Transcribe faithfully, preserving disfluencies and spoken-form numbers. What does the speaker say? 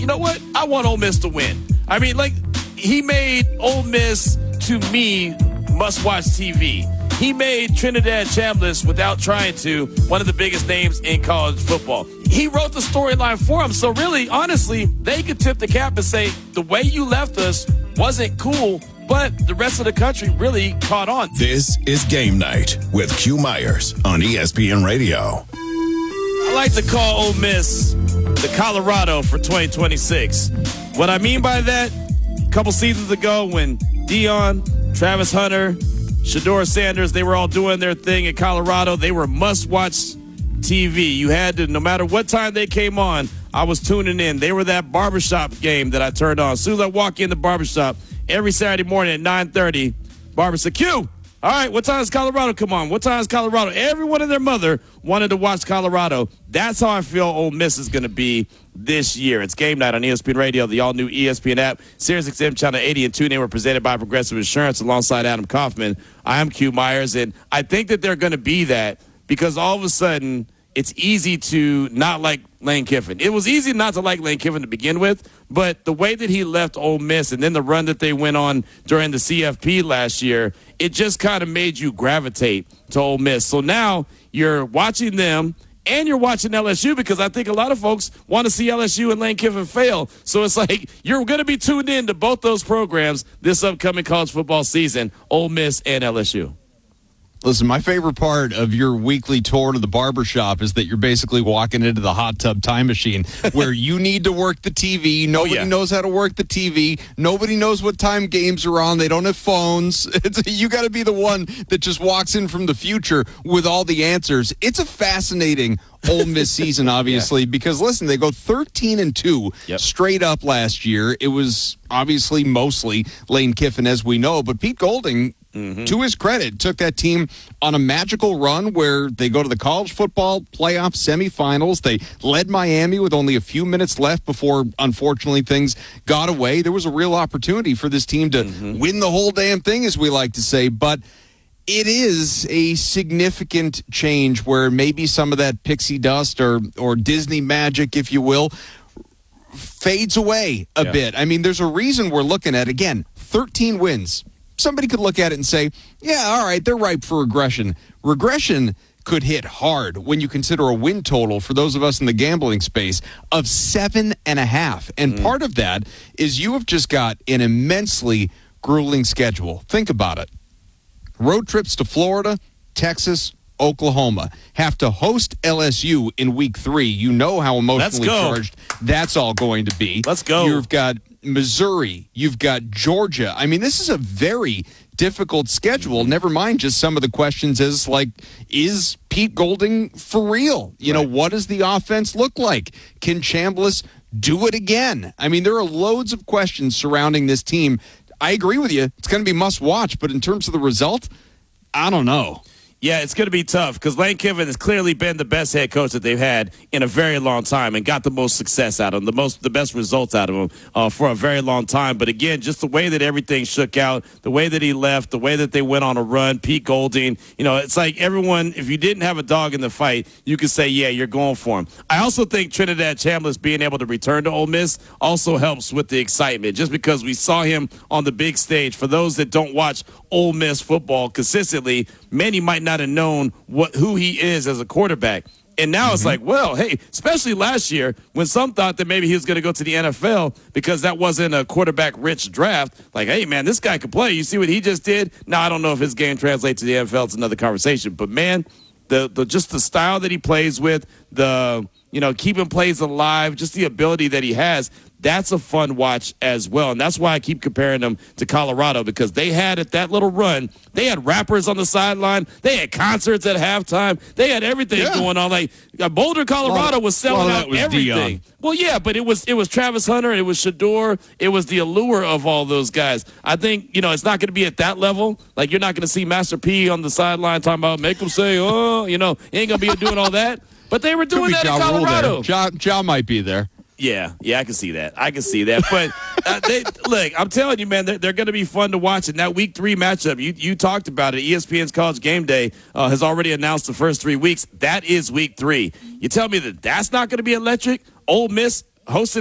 you know what? I want Ole Miss to win. I mean, like, he made Ole Miss, to me, must-watch T V. He made Trinidad Chambliss, without trying to, one of the biggest names in college football. He wrote the storyline for him. So really, honestly, they could tip the cap and say, the way you left us wasn't cool, but the rest of the country really caught on. This is Game Night with Q Myers on E S P N Radio. I like to call Ole Miss the Colorado for twenty twenty-six. What I mean by that, a couple seasons ago when Deion, Travis Hunter, Shedeur Sanders, they were all doing their thing in Colorado. They were must-watch T V. You had to, no matter what time they came on, I was tuning in. They were that barbershop game that I turned on. As soon as I walk in the barbershop, every Saturday morning at nine thirty, Barbara said, Q, all right, what time does Colorado come on? What time is Colorado? Everyone and their mother wanted to watch Colorado. That's how I feel Ole Miss is going to be this year. It's Game Night on E S P N Radio, the all-new E S P N app, Sirius X M Channel eighty and TuneIn. We're presented by Progressive Insurance alongside Adam Kaufman. I am Q Myers, and I think that they're going to be that because all of a sudden it's easy to not like Lane Kiffin. It was easy not to like Lane Kiffin to begin with, but the way that he left Ole Miss and then the run that they went on during the C F P last year, it just kind of made you gravitate to Ole Miss. So now you're watching them and you're watching L S U because I think a lot of folks want to see L S U and Lane Kiffin fail. So it's like you're going to be tuned in to both those programs this upcoming college football season, Ole Miss and L S U. Listen, my favorite part of your weekly tour to the barbershop is that you're basically walking into the hot tub time machine where you need to work the T V. Nobody oh, yeah. knows how to work the T V. Nobody knows what time games are on. They don't have phones. It's, you got to be the one that just walks in from the future with all the answers. It's a fascinating Ole Miss season, obviously, yeah. because, listen, they go thirteen and two yep. straight up last year. It was obviously mostly Lane Kiffin, as we know, but Pete Golding, Mm-hmm. to his credit, took that team on a magical run where they go to the college football playoff semifinals. They led Miami with only a few minutes left before, unfortunately, things got away. There was a real opportunity for this team to mm-hmm. win the whole damn thing, as we like to say, but it is a significant change where maybe some of that pixie dust or, or Disney magic, if you will, fades away a yeah. bit. I mean, there's a reason we're looking at, again, thirteen wins. Somebody could look at it and say, yeah, all right, they're ripe for regression. Regression could hit hard when you consider a win total for those of us in the gambling space of seven and a half. And mm. part of that is you have just got an immensely grueling schedule. Think about it. Road trips to Florida, Texas, Oklahoma. Have to host L S U in week three. You know how emotionally charged that's all going to be. Let's go. You've got Missouri. You've got Georgia. I mean, this is a very difficult schedule. Never mind just some of the questions as like, is Pete Golding for real? You right. know, what does the offense look like? Can Chambliss do it again? I mean, there are loads of questions surrounding this team. I agree with you. It's going to be must watch, but in terms of the result, I don't know. Yeah, it's going to be tough because Lane Kiffin has clearly been the best head coach that they've had in a very long time and got the most success out of him, the most, the best results out of him uh, for a very long time. But again, just the way that everything shook out, the way that he left, the way that they went on a run, Pete Golding, you know, it's like everyone, if you didn't have a dog in the fight, you could say, yeah, you're going for him. I also think Trinidad Chambliss being able to return to Ole Miss also helps with the excitement just because we saw him on the big stage. For those that don't watch Ole Miss football consistently, many might not have known what who he is as a quarterback. And now mm-hmm. it's like, well, hey, especially last year when some thought that maybe he was going to go to the N F L because that wasn't a quarterback-rich draft. Like, hey, man, this guy could play. You see what he just did? Now, I don't know if his game translates to the N F L. It's another conversation. But, man, the, the just the style that he plays with, the, you know, keeping plays alive, just the ability that he has, that's a fun watch as well. And that's why I keep comparing them to Colorado because they had at that little run, they had rappers on the sideline. They had concerts at halftime. They had everything yeah. going on. Like Boulder, Colorado was selling well, out was everything. Deion. Well, yeah, but it was it was Travis Hunter. It was Shedeur. It was the allure of all those guys. I think, you know, it's not going to be at that level. Like you're not going to see Master P on the sideline talking about make them say, oh, you know, he ain't going to be doing all that. But they were doing that in Colorado. Ja, ja might be there. Yeah, yeah, I can see that. I can see that. But uh, they, look, I'm telling you, man, they're, they're going to be fun to watch. And that week three matchup, you you talked about it. E S P N's College Game Day uh, has already announced the first three weeks. That is week three. You tell me that that's not going to be electric? Ole Miss hosting